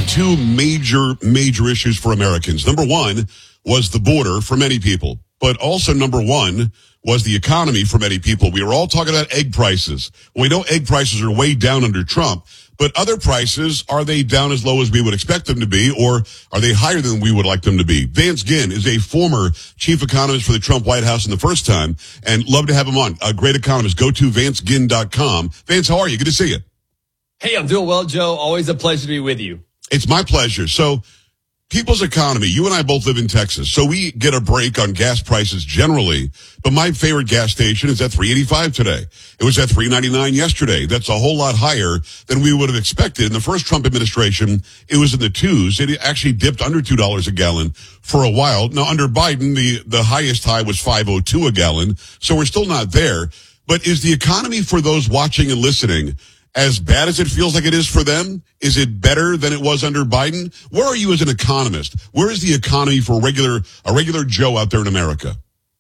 two major issues for Americans. Number one was the border for many people, but also number one was the economy for many people. We were all talking about egg prices. We know egg prices are way down under Trump, but other prices, are they down as low as we would expect them to be, or are they higher than we would like them to be? Vance Ginn is a former chief economist for the Trump White House in the first time, and love to have him on. A great economist. Go to VanceGinn.com. Vance, how are you? Good to see you. Hey, I'm doing well, Joe. Always a pleasure to be with you. It's my pleasure. So, people's economy, you and I both live in Texas, so we get a break on gas prices generally, but my favorite gas station is at $3.85 today. It was at $3.99 yesterday. That's a whole lot higher than we would have expected. In the first Trump administration, it was in the twos. It actually dipped under $2 a gallon for a while. Now, under Biden, the highest high was $5.02 a gallon, so we're still not there. But is the economy, for those watching and listening, as bad as it feels like it is for them? Is it better than it was under Biden? Where are you as an economist? Where is the economy for a regular Joe out there in America?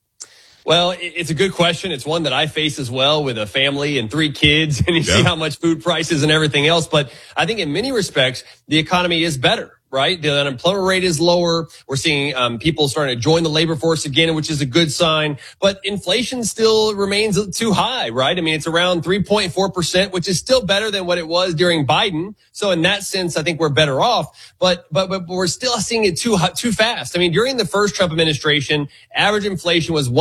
Well, it's a good question. It's one that I face as well with a family and 3 kids, and you see how much food prices and everything else. But I think in many respects, the economy is better. Right? The unemployment rate is lower. We're seeing people starting to join the labor force again, which is a good sign. But inflation still remains too high, right? I mean, it's around 3.4%, which is still better than what it was during Biden. So in that sense, I think we're better off. But we're still seeing it too fast. I mean, during the first Trump administration, average inflation was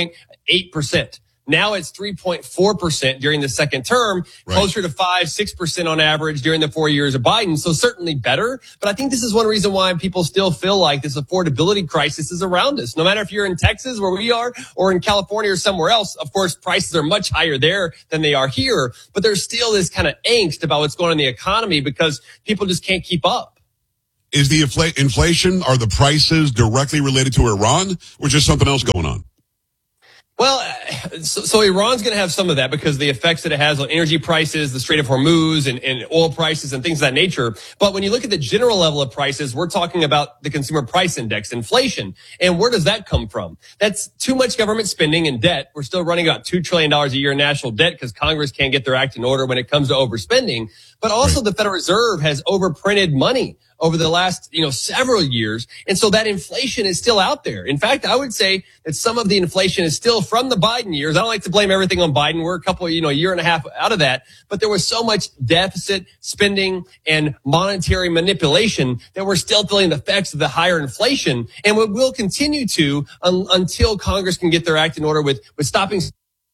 1.8%. Now it's 3.4% during the second term, closer to 5-6% on average during the 4 years of Biden. So certainly better. But I think this is one reason why people still feel like this affordability crisis is around us. No matter if you're in Texas, where we are, or in California or somewhere else, of course, prices are much higher there than they are here. But there's still this kind of angst about what's going on in the economy because people just can't keep up. Is the inflation, are the prices directly related to Iran, or just something else going on? Well, so Iran's going to have some of that because of the effects that it has on energy prices, the Strait of Hormuz and oil prices and things of that nature. But when you look at the general level of prices, we're talking about the consumer price index, inflation. And where does that come from? That's too much government spending and debt. We're still running about $2 trillion a year in national debt because Congress can't get their act in order when it comes to overspending. But also the Federal Reserve has overprinted money over the last, several years. And so that inflation is still out there. In fact, I would say that some of the inflation is still from the Biden years. I don't like to blame everything on Biden. We're a year and a half out of that. But there was so much deficit spending and monetary manipulation that we're still feeling the effects of the higher inflation. And we will continue to until Congress can get their act in order with stopping.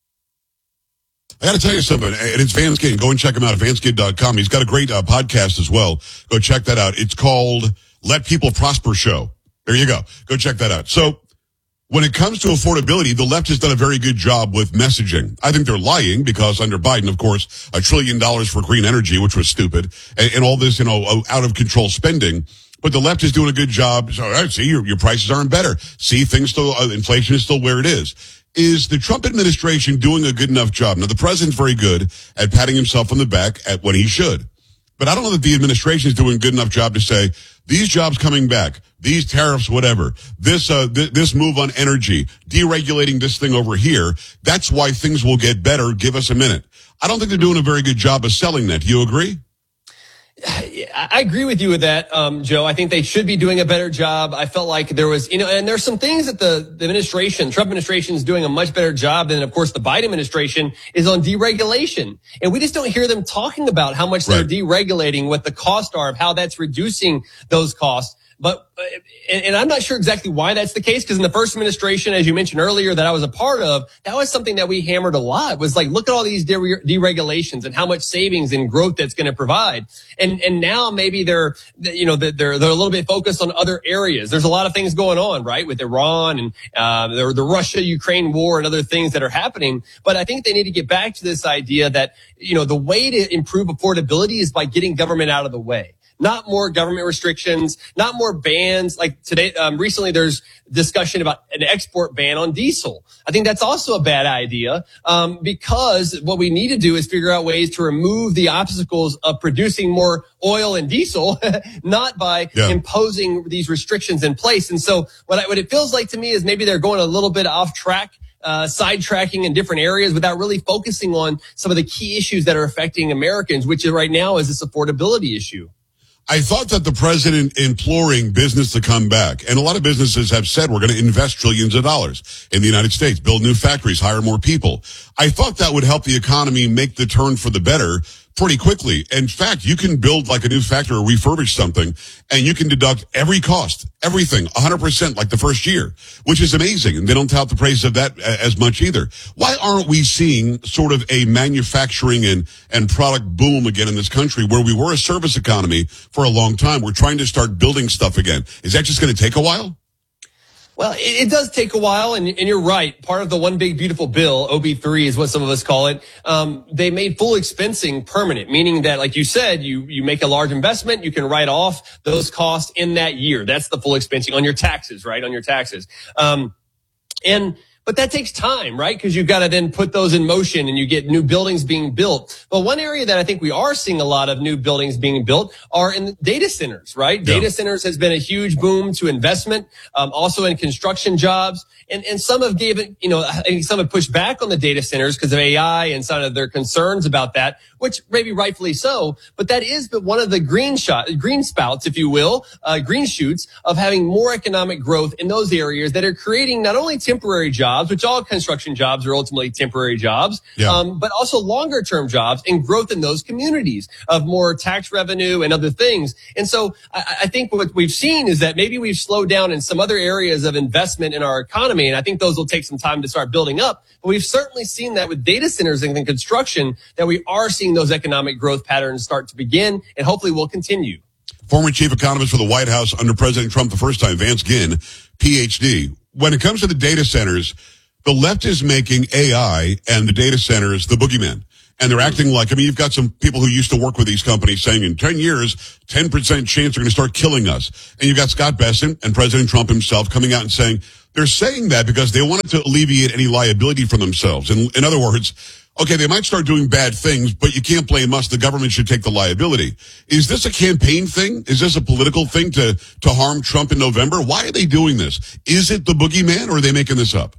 I got to tell you something, and it's Vance Ginn. Go and check him out at VanceGinn.com. He's got a great podcast as well. Go check that out. It's called Let People Prosper Show. There you go. Go check that out. So when it comes to affordability, the left has done a very good job with messaging. I think they're lying because under Biden, of course, $1 trillion for green energy, which was stupid, and all this, out of control spending. But the left is doing a good job. So, all right, see, your prices aren't better. See, inflation is still where it is. Is the Trump administration doing a good enough job? Now, the president's very good at patting himself on the back at when he should. But I don't know that the administration is doing a good enough job to say, these jobs coming back, these tariffs, whatever, this move on energy, deregulating this thing over here, that's why things will get better. Give us a minute. I don't think they're doing a very good job of selling that. Do you agree? I agree with you with that, Joe. I think they should be doing a better job. I felt like there was, and there's some things that the Trump administration is doing a much better job than, of course, the Biden administration is on deregulation. And we just don't hear them talking about how much they're deregulating, what the costs are, of how that's reducing those costs. But, and I'm not sure exactly why that's the case, because in the first administration, as you mentioned earlier, that I was a part of, that was something that we hammered a lot, was like, look at all these deregulations and how much savings and growth that's going to provide. And now maybe they're a little bit focused on other areas. There's a lot of things going on, right, with Iran and, the Russia-Ukraine war and other things that are happening. But I think they need to get back to this idea that, the way to improve affordability is by getting government out of the way. Not more government restrictions, not more bans. Like today, recently there's discussion about an export ban on diesel. I think that's also a bad idea, because what we need to do is figure out ways to remove the obstacles of producing more oil and diesel, not by imposing these restrictions in place. And so what it feels like to me is maybe they're going a little bit off track, sidetracking in different areas without really focusing on some of the key issues that are affecting Americans, which right now is this affordability issue. I thought that the president imploring business to come back, and a lot of businesses have said we're going to invest trillions of dollars in the United States, build new factories, hire more people. I thought that would help the economy make the turn for the better pretty quickly. In fact, you can build like a new factory or refurbish something, and you can deduct every cost, everything, 100% like the first year, which is amazing. And they don't tout the praise of that as much either. Why aren't we seeing sort of a manufacturing and product boom again in this country where we were a service economy for a long time? We're trying to start building stuff again. Is that just going to take a while? Well, it does take a while, and you're right. Part of the One Big Beautiful Bill, OB3 is what some of us call it, they made full expensing permanent, meaning that, like you said, you make a large investment, you can write off those costs in that year. That's the full expensing on your taxes, right? On your taxes. But that takes time, right? Because you've got to then put those in motion and you get new buildings being built. But one area that I think we are seeing a lot of new buildings being built are in data centers, right? Yeah. Data centers has been a huge boom to investment, also in construction jobs. And some have I think some have pushed back on the data centers because of AI and some of their concerns about that, which maybe rightfully so. But that is one of the green spouts, if you will, green shoots of having more economic growth in those areas that are creating not only temporary jobs, which all construction jobs are ultimately temporary jobs, but also longer term jobs and growth in those communities of more tax revenue and other things. And so I think what we've seen is that maybe we've slowed down in some other areas of investment in our economy. And I think those will take some time to start building up. But we've certainly seen that with data centers and construction, that we are seeing those economic growth patterns start to begin and hopefully will continue. Former chief economist for the White House under President Trump the first time, Vance Ginn, PhD. When it comes to the data centers, the left is making AI and the data centers the boogeyman. And they're acting like, you've got some people who used to work with these companies saying in 10 years, 10% chance they're going to start killing us. And you've got Scott Bessent and President Trump himself coming out and saying, they're saying that because they wanted to alleviate any liability from themselves. And in other words, okay, they might start doing bad things, but you can't blame us. The government should take the liability. Is this a campaign thing? Is this a political thing to harm Trump in November? Why are they doing this? Is it the boogeyman or are they making this up?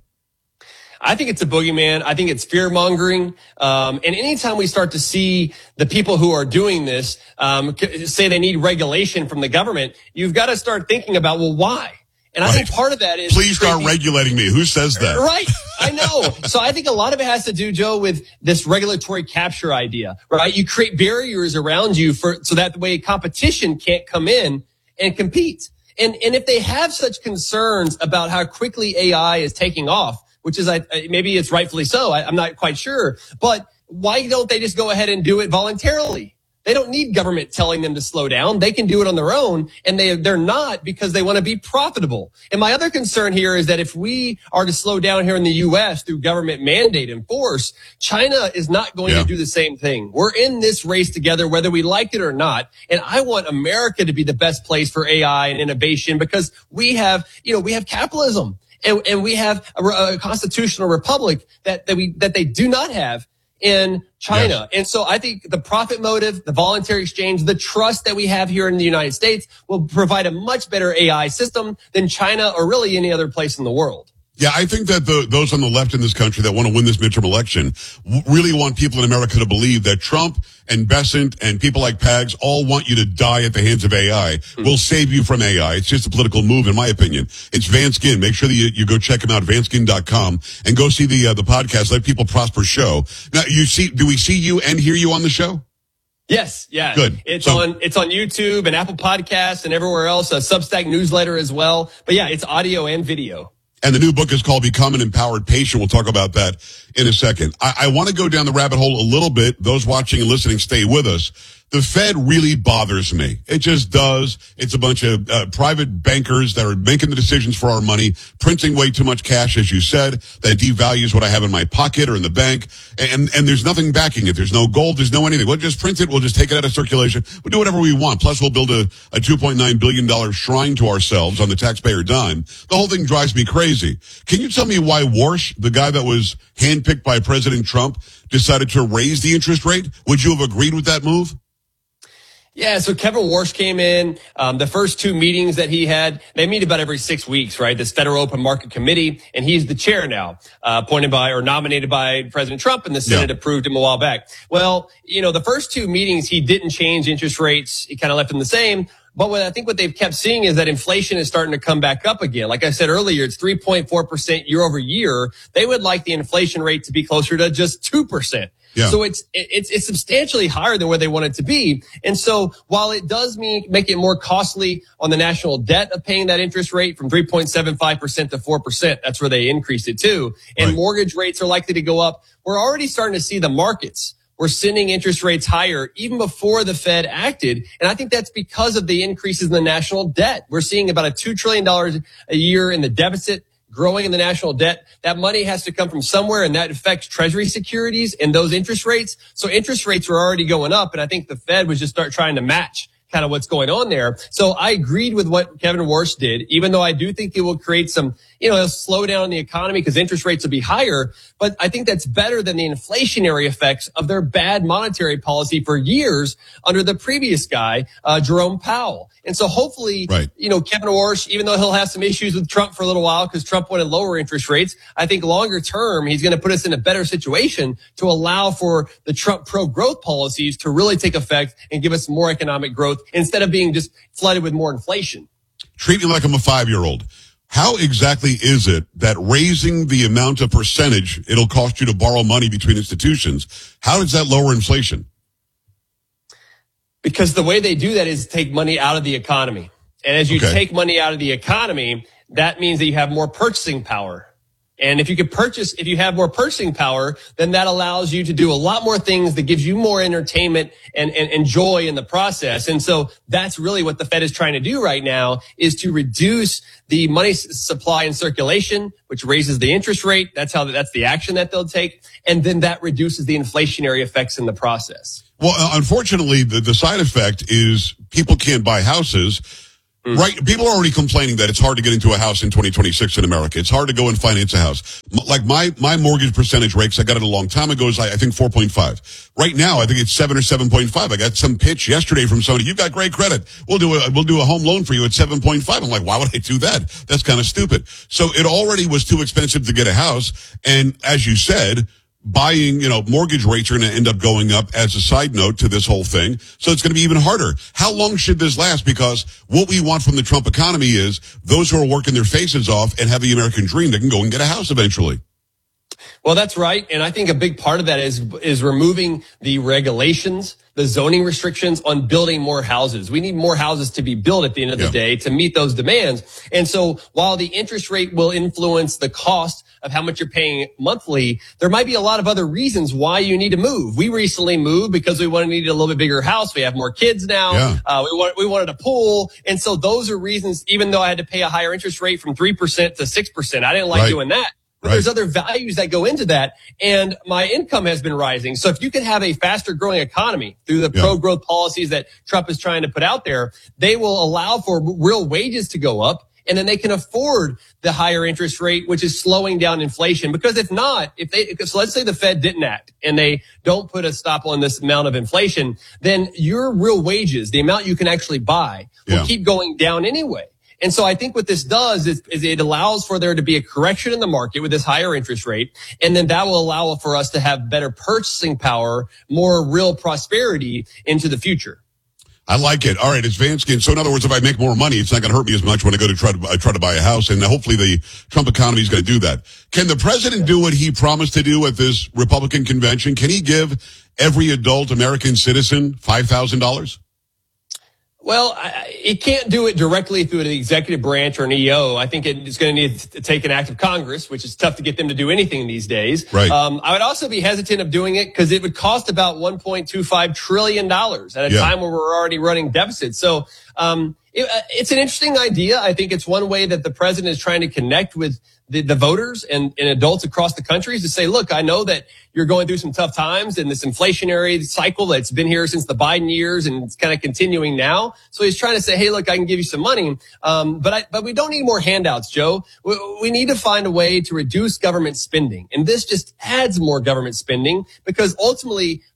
I think it's a boogeyman. I think it's fear mongering. And anytime we start to see the people who are doing this, say they need regulation from the government, you've got to start thinking about, well, why? And I think part of that is... Please start regulating me. Who says that? Right. I know. So I think a lot of it has to do, Joe, with this regulatory capture idea, right? You create barriers around you so that the way competition can't come in and compete. And if they have such concerns about how quickly AI is taking off, which is, maybe it's rightfully so, I'm not quite sure, but why don't they just go ahead and do it voluntarily? They don't need government telling them to slow down. They can do it on their own, and they're not because they want to be profitable. And my other concern here is that if we are to slow down here in the U.S. through government mandate and force, China is not going to do the same thing. We're in this race together, whether we like it or not. And I want America to be the best place for AI and innovation because we have capitalism. And we have a constitutional republic that they do not have in China. Yes. And so I think the profit motive, the voluntary exchange, the trust that we have here in the United States will provide a much better AI system than China or really any other place in the world. Yeah, I think that those on the left in this country that want to win this midterm election really want people in America to believe that Trump and Bessent and people like Pags all want you to die at the hands of AI. We'll save you from AI. It's just a political move, in my opinion. It's Vance Ginn. Make sure that you go check him out, vanceginn.com, and go see the podcast, Let People Prosper show. Now, do we see you and hear you on the show? Yes, yeah. Good. It's on YouTube and Apple Podcasts and everywhere else, a Substack newsletter as well. But yeah, it's audio and video. And the new book is called Become an Empowered Patient. We'll talk about that in a second. I want to go down the rabbit hole a little bit. Those watching and listening, stay with us. The Fed really bothers me. It just does. It's a bunch of private bankers that are making the decisions for our money, printing way too much cash, as you said, that devalues what I have in my pocket or in the bank. And there's nothing backing it. There's no gold. There's no anything. We'll just print it. We'll just take it out of circulation. We'll do whatever we want. Plus, we'll build a $2.9 billion shrine to ourselves on the taxpayer dime. The whole thing drives me crazy. Can you tell me why Warsh, the guy that was handpicked by President Trump, decided to raise the interest rate? Would you have agreed with that move? Yeah, so Kevin Warsh came in. The first two meetings that he had, they meet about every 6 weeks, right? This Federal Open Market Committee, and he's the chair now, appointed by or nominated by President Trump, and the Senate approved him a while back. Well, the first two meetings, he didn't change interest rates. He kind of left them the same. But I think what they've kept seeing is that inflation is starting to come back up again. Like I said earlier, it's 3.4% year over year. They would like the inflation rate to be closer to just 2%. Yeah. So it's substantially higher than where they want it to be. And so while it does make it more costly on the national debt of paying that interest rate from 3.75% to 4%, that's where they increased it to. And mortgage rates are likely to go up. We're already starting to see the markets. We're sending interest rates higher even before the Fed acted. And I think that's because of the increases in the national debt. We're seeing about a $2 trillion a year in the deficit, growing in the national debt. That money has to come from somewhere, and that affects Treasury securities and those interest rates. So interest rates are already going up, and I think the Fed was just trying to match kind of what's going on there. So I agreed with what Kevin Warsh did, even though I do think it will create some, it'll slow down the economy because interest rates will be higher. But I think that's better than the inflationary effects of their bad monetary policy for years under the previous guy, Jerome Powell. And so hopefully, Kevin Warsh, even though he'll have some issues with Trump for a little while because Trump wanted lower interest rates, I think longer term, he's going to put us in a better situation to allow for the Trump pro-growth policies to really take effect and give us more economic growth instead of being just flooded with more inflation. Treat me like I'm a 5-year-old. How exactly is it that raising the amount of percentage it'll cost you to borrow money between institutions, how does that lower inflation? Because the way they do that is take money out of the economy. And as you take money out of the economy, that means that you have more purchasing power. And if you have more purchasing power, then that allows you to do a lot more things that gives you more entertainment and joy in the process. And so that's really what the Fed is trying to do right now, is to reduce the money supply and circulation, which raises the interest rate. That's the action that they'll take. And then that reduces the inflationary effects in the process. Well, unfortunately, the side effect is people can't buy houses. Right. People are already complaining that it's hard to get into a house in 2026 in America. It's hard to go and finance a house. Like my mortgage percentage rates, I got it a long time ago, is I think 4.5. Right now, I think it's 7 or 7.5. I got some pitch yesterday from somebody. You've got great credit. We'll do a home loan for you at 7.5. I'm like, why would I do that? That's kind of stupid. So it already was too expensive to get a house. And as you said, buying, mortgage rates are going to end up going up as a side note to this whole thing. So it's going to be even harder. How long should this last? Because what we want from the Trump economy is those who are working their faces off and have the American dream, they can go and get a house eventually. Well, that's right. And I think a big part of that is removing the regulations, the zoning restrictions on building more houses. We need more houses to be built at the end of the day to meet those demands. And so while the interest rate will influence the cost of how much you're paying monthly, there might be a lot of other reasons why you need to move. We recently moved because we needed a little bit bigger house. We have more kids now. Yeah. We wanted a pool. And so those are reasons, even though I had to pay a higher interest rate from 3% to 6%, I didn't like doing that. But there's other values that go into that. And my income has been rising. So if you can have a faster growing economy through the pro-growth policies that Trump is trying to put out there, they will allow for real wages to go up. And then they can afford the higher interest rate, which is slowing down inflation. Because so let's say the Fed didn't act and they don't put a stop on this amount of inflation, then your real wages, the amount you can actually buy, will keep going down anyway. And so I think what this does is it allows for there to be a correction in the market with this higher interest rate. And then that will allow for us to have better purchasing power, more real prosperity into the future. I like it. All right, it's Vansky. So in other words, if I make more money, it's not going to hurt me as much when I go to try to buy a house. And hopefully the Trump economy is going to do that. Can the president do what he promised to do at this Republican convention? Can he give every adult American citizen $5,000? Well, it can't do it directly through the executive branch or an EO. I think it's going to need to take an act of Congress, which is tough to get them to do anything these days. Right. I would also be hesitant of doing it because it would cost about $1.25 trillion at a time where we're already running deficits. So it's an interesting idea. I think it's one way that the president is trying to connect with the voters and adults across the country, is to say, look, I know that you're going through some tough times in this inflationary cycle that's been here since the Biden years and it's kind of continuing now. So he's trying to say, hey, look, I can give you some money. But we don't need more handouts, Joe. We need to find a way to reduce government spending. And this just adds more government spending because ultimately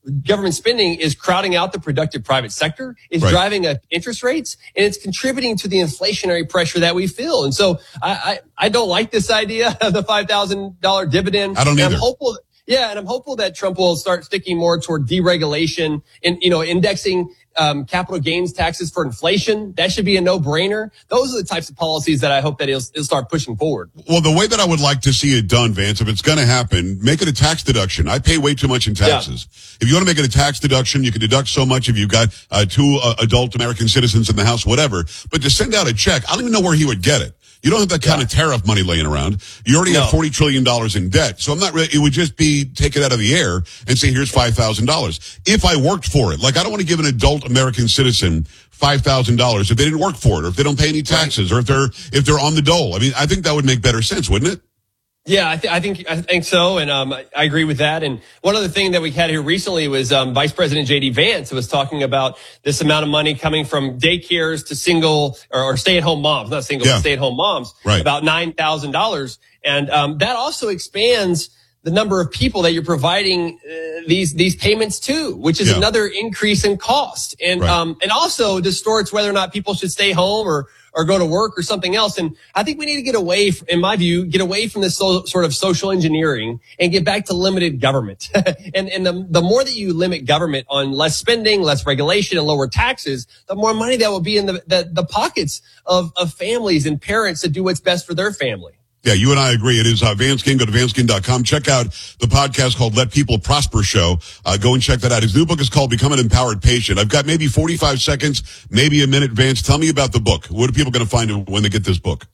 government spending is crowding out the productive private sector, is driving up interest rates, and it's contributing to the inflationary pressure that we feel. And so I don't like this idea of the $5,000 dividend. I don't either. And I'm hopeful that Trump will start sticking more toward deregulation and, indexing capital gains taxes for inflation. That should be a no-brainer. Those are the types of policies that I hope that he'll start pushing forward. Well, the way that I would like to see it done, Vance, if it's going to happen, make it a tax deduction. I pay way too much in taxes. Yeah. If you want to make it a tax deduction, you can deduct so much if you've got two adult American citizens in the house, whatever. But to send out a check, I don't even know where he would get it. You don't have that kind of tariff money laying around. You already have $40 trillion in debt. So I'm not really, it would just be take it out of the air and say, here's $5,000. If I worked for it, like I don't want to give an adult American citizen $5,000 if they didn't work for it, or if they don't pay any taxes, or if they're on the dole. I mean, I think that would make better sense, wouldn't it? Yeah, I think so, and I agree with that. And one other thing that we had here recently was Vice President J.D. Vance was talking about this amount of money coming from daycares to single or stay-at-home moms, not single, but stay-at-home moms, about $9,000, and that also expands the number of people that you're providing these payments to, which is another increase in cost, and also distorts whether or not people should stay home or go to work or something else. And I think we need to get away, in my view, from this sort of social engineering and get back to limited government. and the more that you limit government on less spending, less regulation, and lower taxes, the more money that will be in the pockets of families and parents to do what's best for their family. Yeah, you and I agree. It is Vance Ginn. Go to vanceginn.com. Check out the podcast called Let People Prosper Show. Go and check that out. His new book is called Become an Empowered Patient. I've got maybe 45 seconds, maybe a minute. Vance, tell me about the book. What are people going to find when they get this book?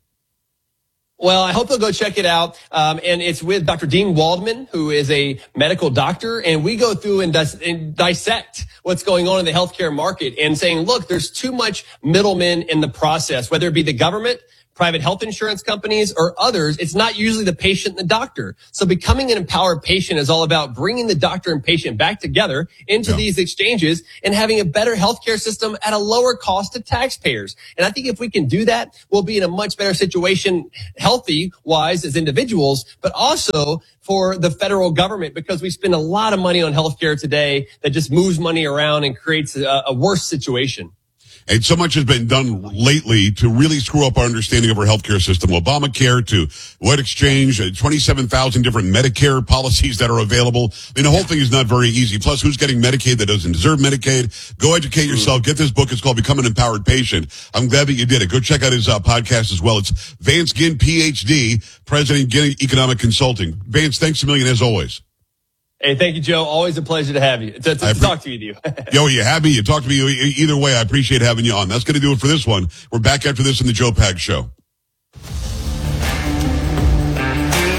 Well, I hope they'll go check it out. And it's with Dr. Dean Waldman, who is a medical doctor. And we go through and dissect what's going on in the healthcare market and saying, look, there's too much middlemen in the process, whether it be the government, private health insurance companies, or others. It's not usually the patient and the doctor. So becoming an empowered patient is all about bringing the doctor and patient back together into these exchanges and having a better healthcare system at a lower cost to taxpayers. And I think if we can do that, we'll be in a much better situation, healthy-wise as individuals, but also for the federal government, because we spend a lot of money on healthcare today that just moves money around and creates a worse situation. And so much has been done lately to really screw up our understanding of our healthcare system. Obamacare to What Exchange, 27,000 different Medicare policies that are available. I mean, the whole thing is not very easy. Plus, who's getting Medicaid that doesn't deserve Medicaid? Go educate yourself. Get this book. It's called Become an Empowered Patient. I'm glad that you did it. Go check out his podcast as well. It's Vance Ginn, PhD, President Ginn Economic Consulting. Vance, thanks a million as always. Hey, thank you, Joe. Always a pleasure to have you, to talk to you. Yo, you have me. You talk to me. Either way, I appreciate having you on. That's going to do it for this one. We're back after this in the Joe Pags Show.